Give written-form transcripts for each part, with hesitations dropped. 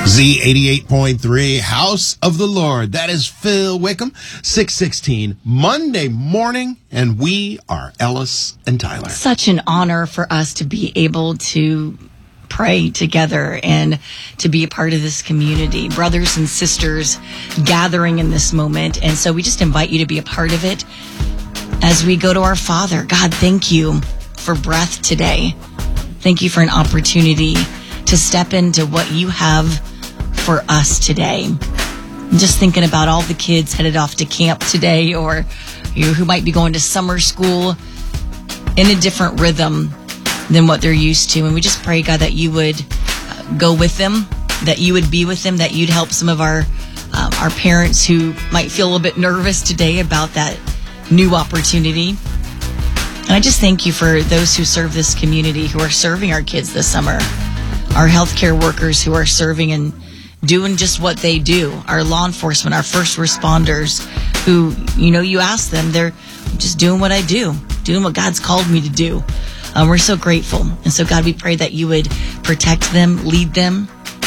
Z88.3, House of the Lord. That is Phil Wickham, 616, Monday morning, and we are Ellis and Tyler. Such an honor for us to be able to pray together and to be a part of this community, brothers and sisters gathering in this moment. And so we just invite you to be a part of it as we go to our Father. God, thank you for breath today. Thank you for an opportunity to step into what you have for us today. I'm just thinking about all the kids headed off to camp today, or you who might be going to summer school in a different rhythm than what they're used to. And we just pray, God, that you would go with them, that you would be with them, that you'd help some of our parents who might feel a little bit nervous today about that new opportunity. And I just thank you for those who serve this community, who are serving our kids this summer, our healthcare workers who are serving and doing just what they do, our law enforcement, our first responders who, you ask them, they're just doing what I do, doing what God's called me to do. We're so grateful. And so, God, we pray that you would protect them, lead them.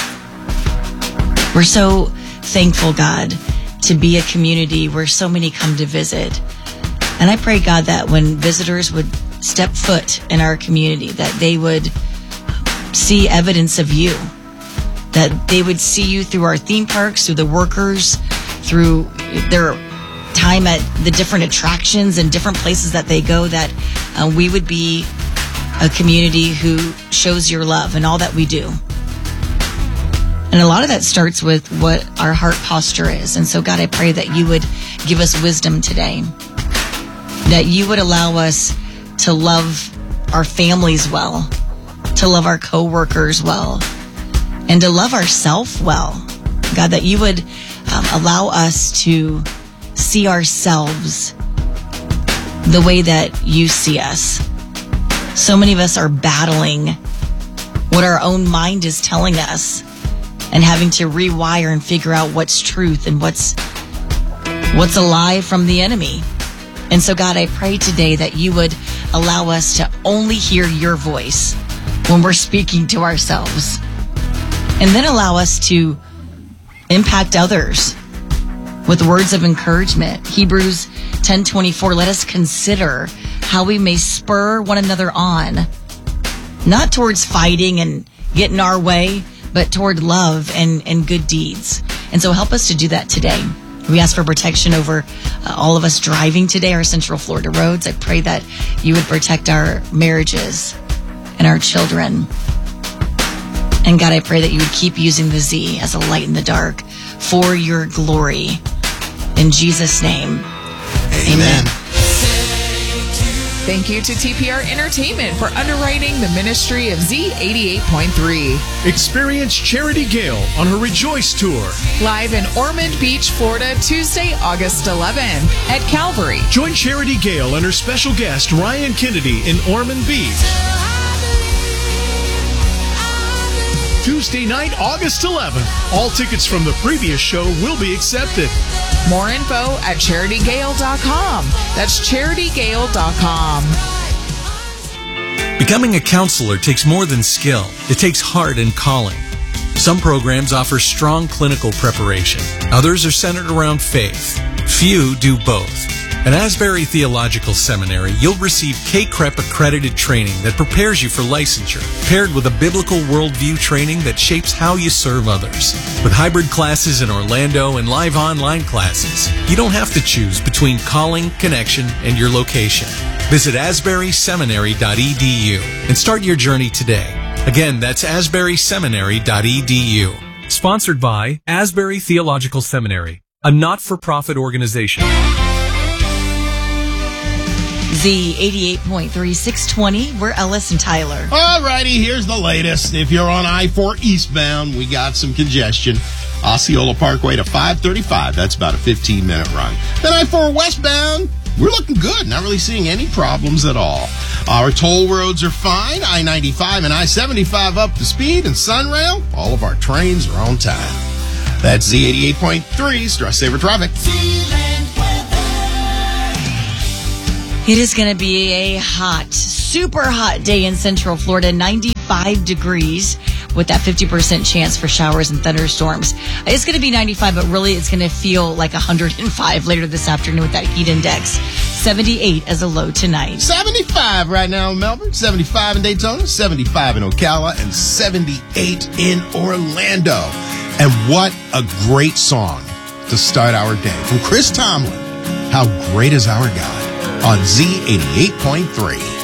We're so thankful, God, to be a community where so many come to visit. And I pray, God, that when visitors would step foot in our community, that they would see evidence of you, that they would see you through our theme parks, through the workers, through their time at the different attractions and different places that they go, that we would be a community who shows your love in all that we do. And a lot of that starts with what our heart posture is. And so, God, I pray that you would give us wisdom today, that you would allow us to love our families well, to love our coworkers well, and to love ourselves well. God, that you would allow us to see ourselves the way that you see us. So many of us are battling what our own mind is telling us and having to rewire and figure out what's truth and what's a lie from the enemy. And so, God, I pray today that you would allow us to only hear your voice when we're speaking to ourselves, and then allow us to impact others with words of encouragement. Hebrews 10:24, let us consider how we may spur one another on, not towards fighting and getting our way, but toward love and good deeds. And so help us to do that today. We ask for protection over all of us driving today, our Central Florida roads. I pray that you would protect our marriages and our children. And God, I pray that you would keep using the Z as a light in the dark for your glory. In Jesus' name, amen. Thank you to TPR Entertainment for underwriting the ministry of Z88.3. Experience Charity Gale on her Rejoice Tour. Live in Ormond Beach, Florida, Tuesday, August 11th at Calvary. Join Charity Gale and her special guest, Ryan Kennedy, in Ormond Beach. Tuesday night, August 11th. All tickets from the previous show will be accepted. More info at CharityGale.com. That's CharityGale.com. Becoming a counselor takes more than skill. It takes heart and calling. Some programs offer strong clinical preparation. Others are centered around faith. Few do both. At Asbury Theological Seminary, you'll receive K-CREP accredited training that prepares you for licensure, paired with a biblical worldview training that shapes how you serve others. With hybrid classes in Orlando and live online classes, you don't have to choose between calling, connection, and your location. Visit asburyseminary.edu and start your journey today. Again, that's asburyseminary.edu. Sponsored by Asbury Theological Seminary, a not-for-profit organization. Z88.3, 620. We're Ellis and Tyler. All righty, here's the latest. If you're on I-4 eastbound, we got some congestion. Osceola Parkway to 535. That's about a 15-minute run. Then I-4 westbound, we're looking good. Not really seeing any problems at all. Our toll roads are fine. I-95 and I-75 up to speed. And Sunrail, all of our trains are on time. That's Z88.3, Stress Saver Traffic. It is going to be a hot, super hot day in Central Florida, 95 degrees. with that 50% chance for showers and thunderstorms. It's going to be 95, but really it's going to feel like 105 later this afternoon with that heat index. 78 as a low tonight. 75 right now in Melbourne, 75 in Daytona, 75 in Ocala, and 78 in Orlando. And what a great song to start our day from Chris Tomlin. How Great Is Our God on Z88.3.